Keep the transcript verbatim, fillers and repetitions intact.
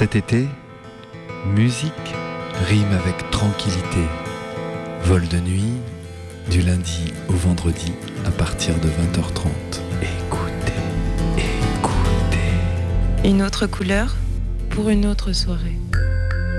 Cet été, musique rime avec tranquillité. Vol de nuit, du lundi au vendredi à partir de vingt heures trente. Écoutez, écoutez. Une autre couleur pour une autre soirée.